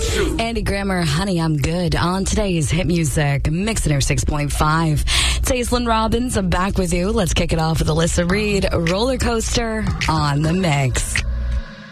Andy Grammer, Honey, I'm Good on today's Hit Music, Mixing 6.5. It's Aislinn Robbins. I'm back with you. Let's kick it off with Alyssa Reed, Roller Coaster on the Mix.